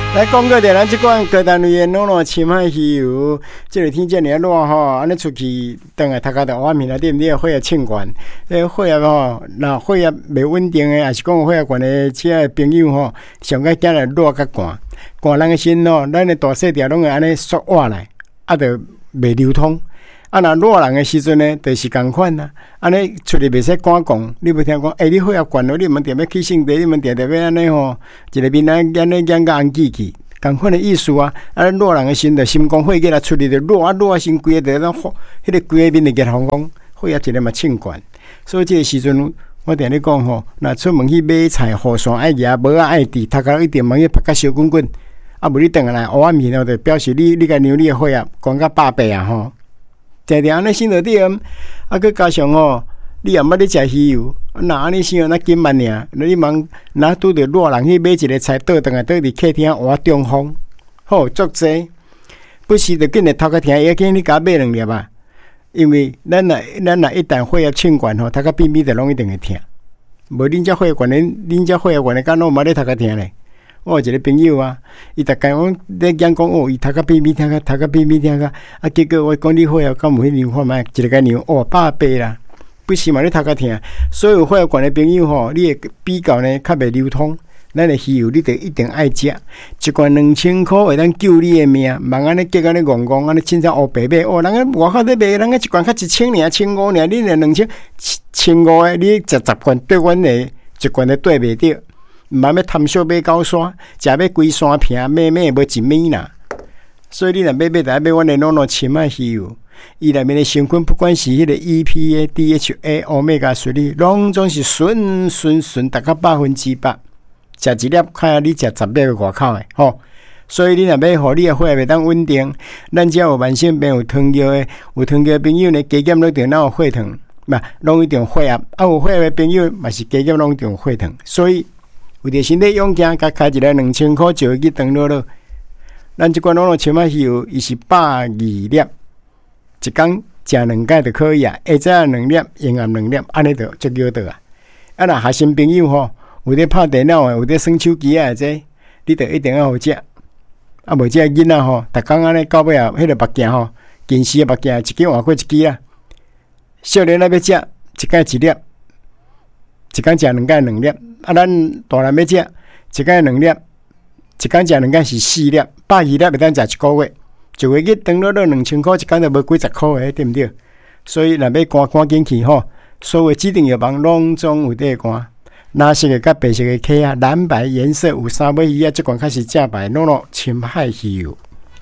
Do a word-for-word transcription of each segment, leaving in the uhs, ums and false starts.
来讲个点，咱即款高单位的农农深海鱼油，即个天遮尔热吼，安尼出去等下读家的画面内底，你血压称悬，诶，血压吼，若血压袂稳定的，还是讲血压悬的，即个朋友吼，上个惊来热甲寒，寒人的心吼，咱的大细条拢会安尼缩活来，啊，就袂流通。啊，若热人的时阵呢，就是共款啦。安尼出去袂使赶讲，你要听讲，诶、欸，你血压悬咯，你们定要去圣地，你们定定要安尼吼，一个面安安尼养甲红记去，共款的意思啊。啊，热人的心的心肝血压来出去就热啊热啊，心规个就迄、那个规个面就热烘烘，血压一个嘛称悬。所以这个时阵，我定咧讲吼，若出门去买菜，雨伞爱夹，无啊爱滴，头壳一定忙去拍甲烧滚滚。啊，无你等下来乌暗面哦，就表示你你甲娘你的血压悬到百倍啊吼。常常安尼心着点，啊，佮加上吼，你也毋捌咧食鱼油，若安尼想那紧慢尔，你忙若拄着热人去买一个菜，倒转来倒伫客厅换中风，好足济，不时着紧来头壳疼，要紧你甲买两粒啊，因为咱若咱若一旦血压称悬吼，头壳边边着拢一定会疼，无恁遮血压悬咧，恁遮血压悬咧，敢拢毋捌咧头壳疼咧。我有一个朋友啊，伊逐家讲咧讲讲哦，伊头壳边边听个，头壳边边听个，啊，结果我讲你血压敢有迄样看卖，一个个量哦百倍啦，不是嘛？你头壳疼，所有血压悬的朋友吼，你会比较呢较袂流通，咱的鱼油你得一定爱食，一罐两千块会当救你的命，茫安尼结安尼戆戆安尼凊彩黑白白哦，人个外口咧卖，人个一罐较一千尔，千五尔，恁个两千千五个，你食十罐对阮的一罐都对袂着。毋茫要贪小买高山，食要规山瓶，买买无一米啦。所以你若买买，就爱买阮的诺诺深海鱼油，伊内面的成分不管是迄个 E P A、D H A、欧米伽三哩，拢总是纯纯纯达到百分之百。食一粒，看下你食十粒外口的吼。所以你若要互你的血压袂当稳定，咱遮有慢性病、有糖尿的、有糖尿的朋友呢，加减拢定哪有血糖，嘛，拢一定血压。啊，有血压的朋友嘛是加减拢一定血糖，所以。为着身体勇敢，甲开一个两千块就去长乐乐。咱即款拢深海鱼油，伊是百二粒，一工食两盖就可以啊。下早两粒，下暗两粒，安尼就足够得啊。啊，若学生朋友吼，有咧拍电脑诶，有咧耍手机啊，这你着一定要好食。啊，无这囡仔吼，逐工安尼到尾啊，迄个目镜吼，近视诶目镜一支换过一支啦。少年仔要食，一盖一粒，一工食两盖两粒。啊，咱大人要食，一工两粒，一工食两工是四粒，百二粒会当食一个月，一个月当落落两千块，一工就无几十块诶，对毋对？所以若要赶赶紧去吼，所有指定药房拢总有得赶。蓝色诶甲白色诶壳啊，蓝白颜色有三尾鱼啊，即款开始正牌，拢拢深海鱼油。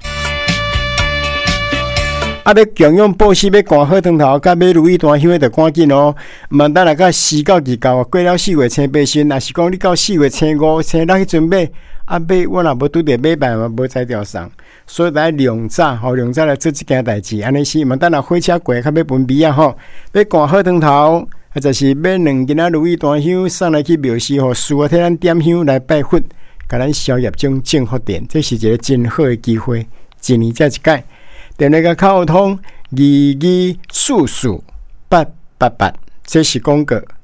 啊！要强用保湿，要赶好汤头，甲买如意单香，就赶紧哦。毋通等来甲四到二到过了四月青八旬，若是讲你到四月青五、青六去准备，啊买我若无拄着买办嘛，无才调送，所以来量早，吼量早来做即件代志，安尼是。毋等来火车过，较要分味啊吼。要赶好汤头，啊就是买两斤仔如意单香送来去庙寺，吼师傅替咱点香来拜佛，甲咱消业种正福电，这是一个真好诶机会，一年才一届。电话卡沟通，二二四四八八八，这是广告。